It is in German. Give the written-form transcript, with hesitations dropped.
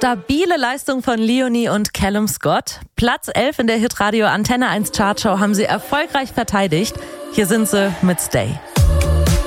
Stabile Leistung von Leonie und Callum Scott. Platz 11 in der Hitradio Antenne 1 Chartshow haben sie erfolgreich verteidigt. Hier sind sie mit Stay.